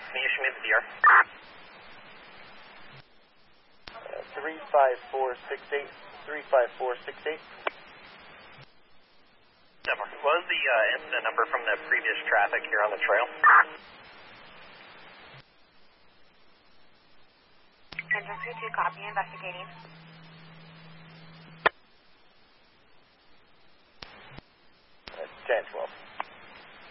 Can you issue me the DR? 35468. 35468. What was the incident number from the previous traffic here on the trail? 10-2, copy, investigating.